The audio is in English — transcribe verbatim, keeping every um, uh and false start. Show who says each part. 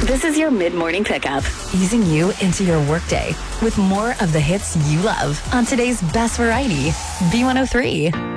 Speaker 1: This is your mid-morning pickup,
Speaker 2: easing you into your workday with more of the hits you love on today's best variety, B one oh three.